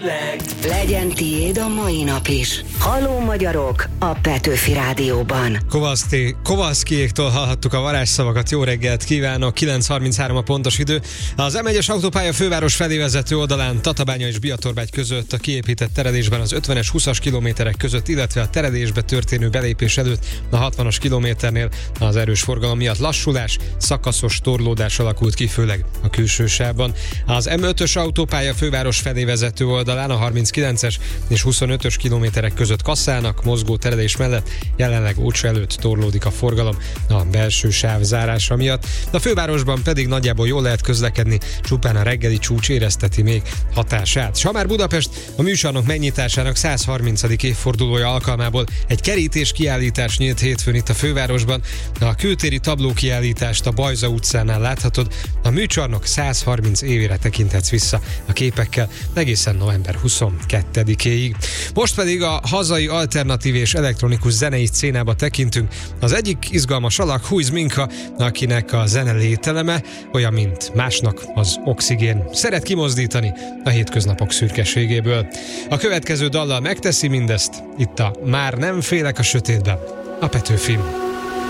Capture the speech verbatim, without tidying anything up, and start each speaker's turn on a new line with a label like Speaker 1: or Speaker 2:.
Speaker 1: Legyen tiéd a mai nap is. Halló magyarok a Petőfi Rádióban.
Speaker 2: Kovalszkijéktól hallhattuk a varázsszavakat. Jó reggelt kívánok, kilenc harminchárom a pontos idő. Az em egyes autópálya főváros felé vezető oldalán Tatabánya és Biatorbágy között a kiépített teredésben az ötvenes húszas kilométerek között, illetve a teredésbe történő belépés előtt a hatvanas kilométernél az erős forgalom miatt lassulás, szakaszos torlódás alakult ki, főleg a külső sávban. Az em ötös autópálya főváros felé vezető oldalán a harminckilences és huszonötös kilométerek között kasszálnak, mozgó teredés mellett jelenleg Ócsa előtt torlódik a forgalom a belső sáv zárása miatt. A fővárosban pedig nagyjából jól lehet közlekedni, csupán a reggeli csúcs érezteti még hatását. S ha már Budapest a műsornok megnyitásának százharmincadik évfordulója alkalmából egy kerítés kiállítás nyílt hétfőn itt a fővárosban. A kültéri tabló kiállítást a Bajza utcánál láthatod. A műcsarnok százharminc évére tekinthetsz vissza a képekkel egészen november huszonkettedikéig. Most pedig a hazai alternatív és elektronikus zenei szcénába tekintünk. Az egyik izgalmas alak Hújz Minka, akinek a zene lételeme olyan, mint másnak az oxigén. Szeret kimozdítani a hétköznapok szürkeségéből. A következő dallal megteszi mindezt. Itt a Már nem félek a sötétben, a Petőfin.